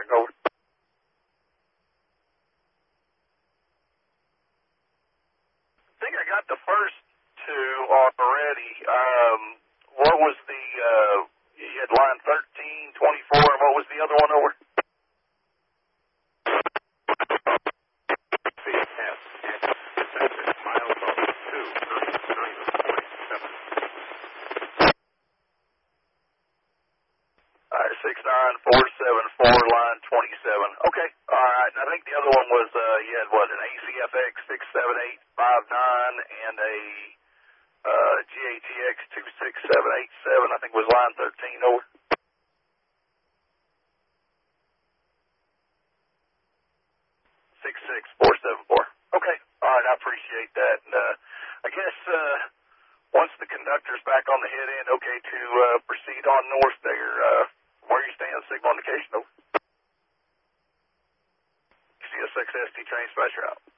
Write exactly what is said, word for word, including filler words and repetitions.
traffic, over. I think I got the first two already. Um, what was the, uh, you had line thirteen, twenty-four, and what was the other one, over? All right, six nine four seven four, line twenty-seven. Okay, all right. And I think the other one was, uh, you had what, an A C F X six seven eight five nine and a uh, G A T X two six seven eight seven, I think was line thirteen, over. six six four seven four. Okay, all right, I appreciate that. And uh, I guess uh, once the conductor's back on the head end, okay to uh, proceed on north there. Uh, where you stand, signal indication, over. C S X S T train smasher out.